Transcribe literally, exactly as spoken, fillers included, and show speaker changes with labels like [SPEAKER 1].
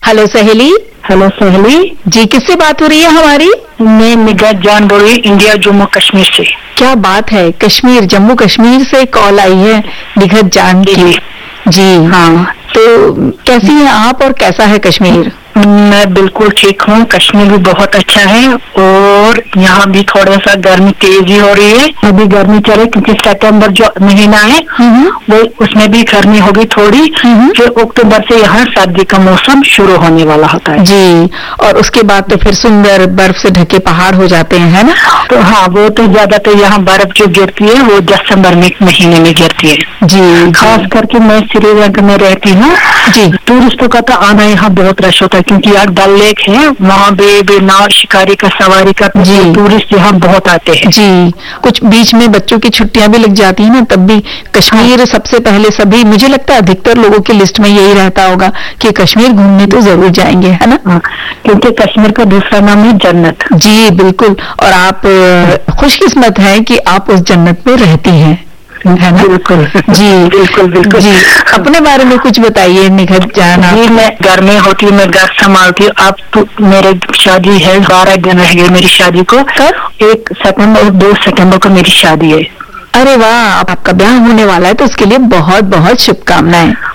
[SPEAKER 1] Hello सहेली।
[SPEAKER 2] Hello सहेली
[SPEAKER 1] जी, किससे बात हो रही है हमारी?
[SPEAKER 2] मैं निगात जान बोल रही, इंडिया जम्मू कश्मीर से।
[SPEAKER 1] क्या बात है, कश्मीर जम्मू कश्मीर से कॉल आई है निगात जान की।
[SPEAKER 2] जी
[SPEAKER 1] जी
[SPEAKER 2] हाँ,
[SPEAKER 1] तो कैसी हैं आप और कैसा है कश्मीर?
[SPEAKER 2] मैं बिल्कुल ठीक हूँ। कश्मीर भी बहुत अच्छा है और यहाँ भी थोड़ा सा गर्मी तेजी हो रही है। अभी गर्मी चले क्योंकि सितंबर जो महीना है वो उसमें भी गर्मी होगी थोड़ी। फिर अक्टूबर से यहाँ सर्दी का मौसम शुरू होने वाला होता है।
[SPEAKER 1] जी, और उसके बाद तो फिर सुंदर बर्फ से ढके पहाड़ हो जाते हैं, है ना?
[SPEAKER 2] तो हाँ, वो तो ज्यादातर यहाँ बर्फ जो गिरती है वो दिसंबर में महीने में गिरती है।
[SPEAKER 1] जी,
[SPEAKER 2] खास करके मैं श्रीलंका में रहती हूँ
[SPEAKER 1] जी।
[SPEAKER 2] टूरिस्टों का तो आना यहाँ बहुत रश होता है क्योंकि यार डल लेक है, वहाँ भी, भी नाव शिकारी का सवारी का टूरिस्ट यहाँ बहुत आते हैं।
[SPEAKER 1] जी, कुछ बीच में बच्चों की छुट्टियां भी लग जाती है ना, तब भी कश्मीर हाँ। सबसे पहले सभी, मुझे लगता है अधिकतर लोगों की लिस्ट में यही रहता होगा कि कश्मीर घूमने तो जरूर जाएंगे, है ना?
[SPEAKER 2] हाँ, क्योंकि कश्मीर का दूसरा नाम है जन्नत।
[SPEAKER 1] जी बिल्कुल, और आप खुशकिस्मत हैं कि आप उस जन्नत में रहती हैं, है ना?
[SPEAKER 2] बिल्कुल
[SPEAKER 1] जी
[SPEAKER 2] बिल्कुल बिल्कुल
[SPEAKER 1] जी। अपने बारे में कुछ बताइए निगात जान।
[SPEAKER 2] जी, मैं घर में होती हूँ, मैं घर संभालती हूँ। अब तो मेरे शादी है, बारह दिन रह गए मेरी शादी को। कब? एक सितंबर और दो सितंबर को मेरी शादी है।
[SPEAKER 1] अरे वाह, आपका ब्याह होने वाला है तो उसके लिए बहुत बहुत शुभकामनाएं।